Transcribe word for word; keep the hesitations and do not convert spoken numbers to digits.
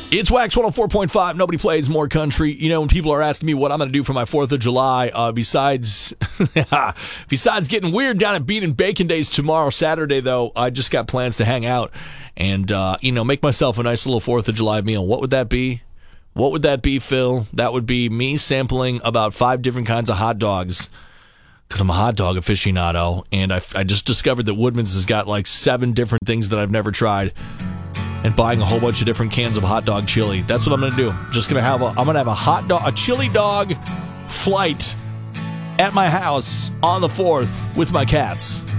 It's Wax one oh four point five. Nobody plays more country. You know, when people are asking me what I'm going to do for my fourth of July, uh, besides besides getting weird down at Bean and Bacon Days tomorrow, Saturday, though, I just got plans to hang out and, uh, you know, make myself a nice little fourth of July meal. What would that be? What would that be, Phil? That would be me sampling about five different kinds of hot dogs because I'm a hot dog aficionado, and I, I just discovered that Woodman's has got like seven different things that I've never tried. And buying a whole bunch of different cans of hot dog chili. That's what I'm going to do. Just going to have a, I'm going to have a hot dog, a chili dog flight at my house on the fourth with my cats.